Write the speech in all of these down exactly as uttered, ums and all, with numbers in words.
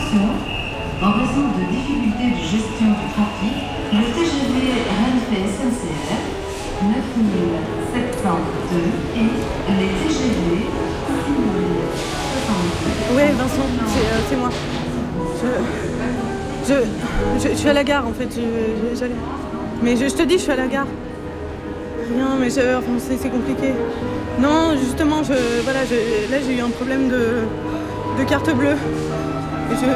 Attention, en raison de difficultés de gestion du trafic, le T G V Rennes S N C F neuf mille sept cent deux et les T G V six mille soixante-deux. Ouais, Vincent, c'est, euh, c'est moi. Je, je, je, je suis à la gare en fait. Je, je, j'allais... Mais je, je te dis, je suis à la gare. Rien, mais je, enfin, c'est, c'est compliqué. Non, justement, je, voilà, je, là j'ai eu un problème de, de carte bleue. Et je...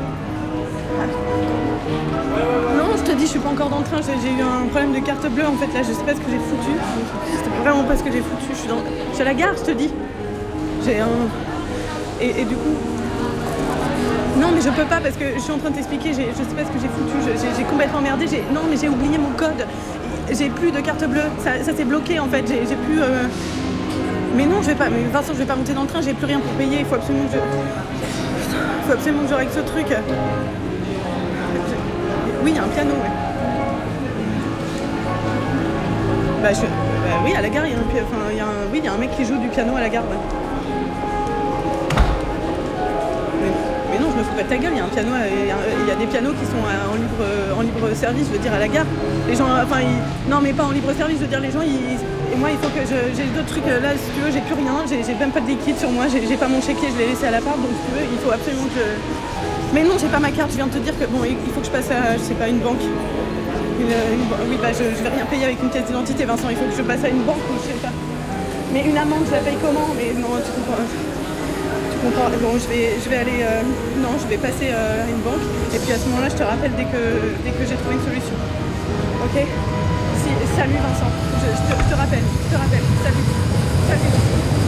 Non, je te dis, je suis pas encore dans le train. J'ai, j'ai eu un problème de carte bleue en fait. Là, je sais pas ce que j'ai foutu. C'est vraiment pas ce que j'ai foutu. Je suis, dans... je suis à la gare, je te dis. J'ai un. Et, et du coup. Non, mais je peux pas parce que je suis en train de t'expliquer. J'ai, je sais pas ce que j'ai foutu. Je, j'ai, j'ai complètement merdé. J'ai... Non, mais j'ai oublié mon code. J'ai plus de carte bleue. Ça, ça s'est bloqué en fait. J'ai, j'ai plus. Euh... Mais non, je vais pas. Mais Vincent, je vais pas monter dans le train. J'ai plus rien pour payer. Il faut absolument que je. Il faut absolument que je règle ce truc. Oui, il y a un piano, ouais. Bah, je... bah oui, à la gare, il y a un piano. Enfin, il y a un... Oui, il y a un mec qui joue du piano à la gare, ouais. Mais, mais non, je me fous pas de ta gueule, il y a un piano, il y a, il y a des pianos qui sont en libre, en libre service, je veux dire, à la gare. Les gens, enfin, ils... non, mais pas en libre service, je veux dire, les gens, ils... Et moi, il faut que je... J'ai d'autres trucs, là, si tu veux, j'ai plus rien, j'ai, j'ai même pas de liquide sur moi, j'ai, j'ai pas mon chéquier, je l'ai laissé à l'appart, donc si tu veux, il faut absolument que je... Mais non, j'ai pas ma carte, je viens de te dire que, bon, il faut que je passe à, je sais pas, une banque. Une, une... Oui, bah, je, je vais rien payer avec une pièce d'identité, Vincent, il faut que je passe à une banque ou je sais pas. Mais une amende, je la paye comment? Mais non, tu comprends... Tu comprends. Bon, je vais, je vais aller... Euh... Non, je vais passer euh, à une banque, et puis à ce moment-là, je te rappelle dès que, dès que j'ai trouvé une solution. Ok? Si, salut Vincent, je, je, te, je te rappelle, je te rappelle, salut, salut.